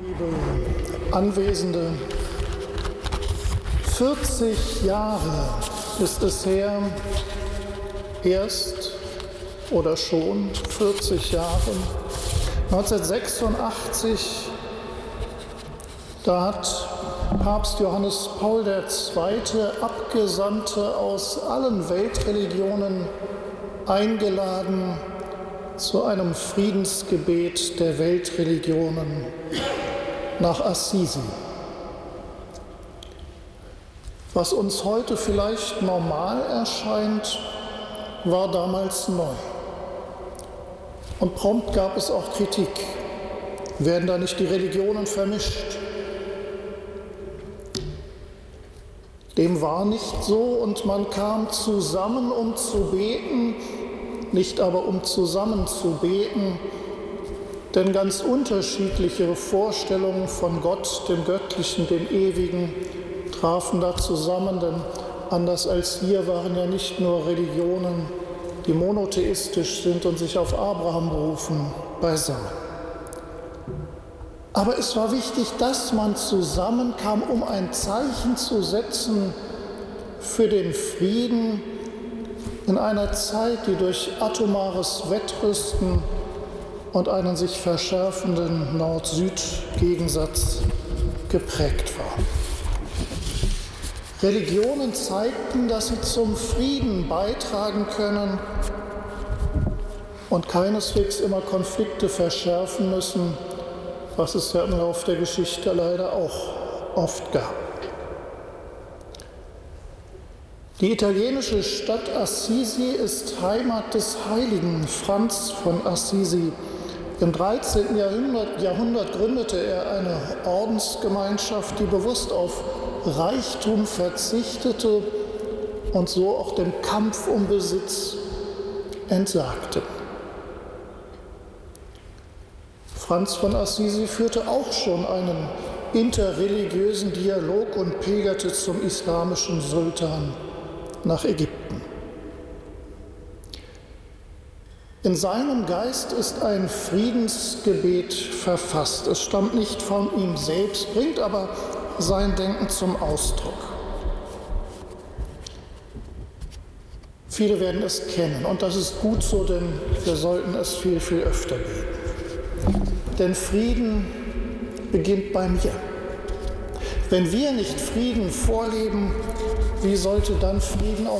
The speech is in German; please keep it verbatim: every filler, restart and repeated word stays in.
Liebe Anwesende, vierzig Jahre ist es her, erst oder schon vierzig Jahre, neunzehnhundertsechsundachtzig, da hat Papst Johannes Paul der Zweite Abgesandte aus allen Weltreligionen eingeladen zu einem Friedensgebet der Weltreligionen nach Assisi. Was uns heute vielleicht normal erscheint, war damals neu. Und prompt gab es auch Kritik. Werden da nicht die Religionen vermischt? Dem war nicht so und man kam zusammen, um zu beten, nicht aber um zusammen zu beten, denn ganz unterschiedliche Vorstellungen von Gott, dem Göttlichen, dem Ewigen, trafen da zusammen, denn anders als hier waren ja nicht nur Religionen, die monotheistisch sind und sich auf Abraham berufen, beisammen. Aber es war wichtig, dass man zusammenkam, um ein Zeichen zu setzen für den Frieden in einer Zeit, die durch atomares Wettrüsten und einen sich verschärfenden Nord-Süd-Gegensatz geprägt war. Religionen zeigten, dass sie zum Frieden beitragen können und keineswegs immer Konflikte verschärfen müssen, was es ja im Laufe der Geschichte leider auch oft gab. Die italienische Stadt Assisi ist Heimat des heiligen Franz von Assisi. Im dreizehnten Jahrhundert, Jahrhundert gründete er eine Ordensgemeinschaft, die bewusst auf Reichtum verzichtete und so auch dem Kampf um Besitz entsagte. Franz von Assisi führte auch schon einen interreligiösen Dialog und pilgerte zum islamischen Sultan nach Ägypten. In seinem Geist ist ein Friedensgebet verfasst. Es stammt nicht von ihm selbst, bringt aber sein Denken zum Ausdruck. Viele werden es kennen und das ist gut so, denn wir sollten es viel, viel öfter beten. Denn Frieden beginnt bei mir. Wenn wir nicht Frieden vorleben, wie sollte dann Frieden auf